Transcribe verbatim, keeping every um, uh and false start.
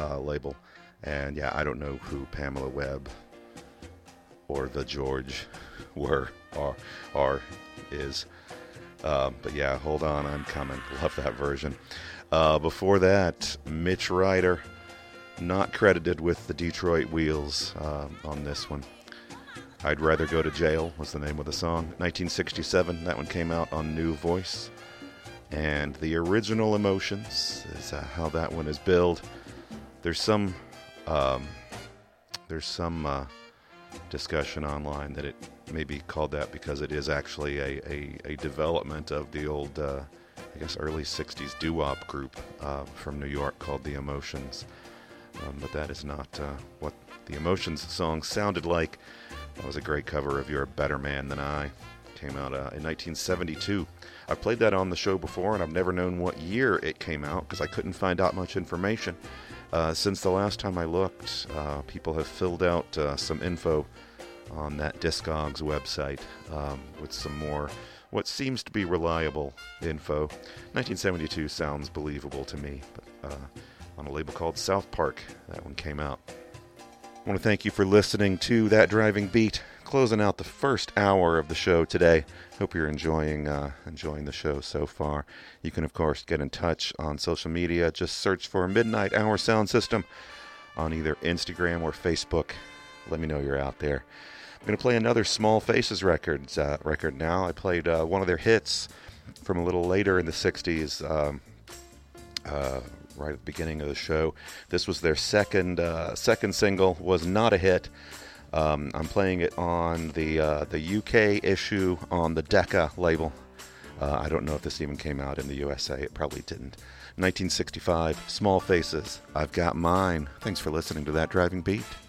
uh, label. And yeah, I don't know who Pamela Webb or the George were, are, are, is. Uh, but yeah, Hold On, I'm Coming. Love that version. Uh, before that, Mitch Ryder, not credited with the Detroit Wheels uh, on this one. I'd Rather Go to Jail was the name of the song. nineteen sixty-seven, that one came out on New Voice. And The Original Emotions is uh, how that one is billed. There's some um, there's some uh, discussion online that it may be called that because it is actually a, a, a development of the old, uh, I guess, early sixties doo-wop group uh, from New York called The Emotions. Um, but that is not uh, what The Emotions song sounded like. That was a great cover of You're a Better Man Than I. Came out uh, in nineteen seventy-two. I've played that on the show before, and I've never known what year it came out because I couldn't find out much information. Uh, since the last time I looked, uh, people have filled out uh, some info on that Discogs website um, with some more what seems to be reliable info. nineteen seventy-two sounds believable to me, but uh, on a label called South Park, that one came out. I want to thank you for listening to That Driving Beat, closing out the first hour of the show today. Hope you're enjoying uh, enjoying the show so far. You can, of course, get in touch on social media. Just search for Midnight Hour Sound System on either Instagram or Facebook. Let me know you're out there. I'm going to play another Small Faces records, uh, record now. I played uh, one of their hits from a little later in the sixties, um, uh, right at the beginning of the show. This was their second uh, second single, was not a hit. Um, I'm playing it on the uh, the U K issue on the Decca label. Uh, I don't know if this even came out in the U S A. It probably didn't. nineteen sixty-five, Small Faces, I've Got Mine. Thanks for listening to That Driving Beat.